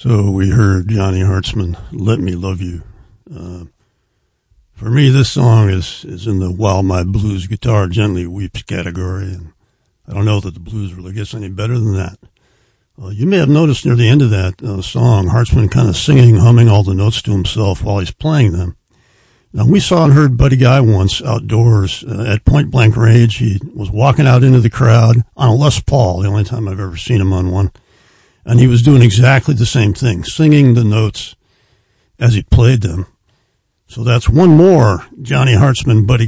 So we heard Johnny Hartzman, Let Me Love You. For me, this song is in the While My Blues Guitar Gently Weeps category, and I don't know that the blues really gets any better than that. You may have noticed near the end of that song, Hartzman kind of singing, humming all the notes to himself while he's playing them. Now, we saw and heard Buddy Guy once outdoors at point blank range. He was walking out into the crowd on a Les Paul, the only time I've ever seen him on one. And he was doing exactly the same thing, singing the notes as he played them. So that's one more Johnny Hartzman, Buddy